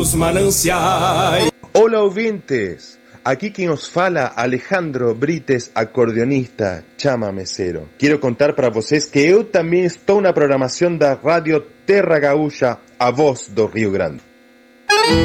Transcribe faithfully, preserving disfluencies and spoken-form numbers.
Os mananciais. Hola ouvintes, aquí quien os fala Alejandro Brites, acordeonista, chamamecero. Quero contar para vocês que eu também estou na programação da Rádio Terra Gaúcha, a voz do Rio Grande.